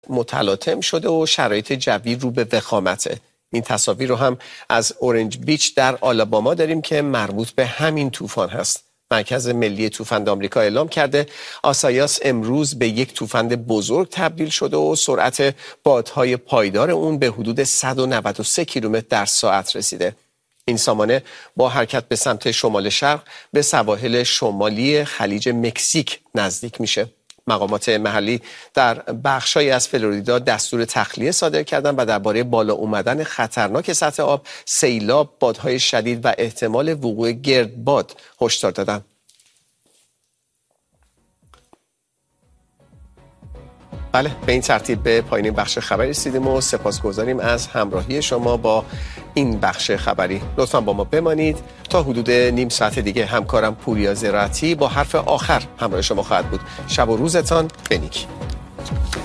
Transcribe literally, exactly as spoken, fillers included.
متلاطم شده و شرایط جوی رو به وخامته. این تصاویر رو هم از اورنج بیچ در آلاباما داریم که مربوط به همین طوفان هست. مرکز ملی طوفان آمریکا اعلام کرده آسایاس امروز به یک طوفان بزرگ تبدیل شده و سرعت بادهای پایدار اون به حدود صد و نود و سه کیلومتر در ساعت رسیده. این سامانه با حرکت به سمت شمال شرق به سواحل شمالی خلیج مکزیک نزدیک میشه. مقامات محلی در بخشایی از فلوریدا دستور تخلیه صادر کردند و درباره بالا اومدن خطرناک سطح آب، سیلاب، بادهای شدید و احتمال وقوع گردباد هشدار دادند. بله، به این ترتیب به پایین بخش خبری رسیدیم و سپاسگزاریم از همراهی شما با این بخش خبری. لطفاً با ما بمانید. تا حدود نیم ساعت دیگه همکارم پوریا زراعتی با حرف آخر همراه شما خواهد بود. شب و روزتان بنیک.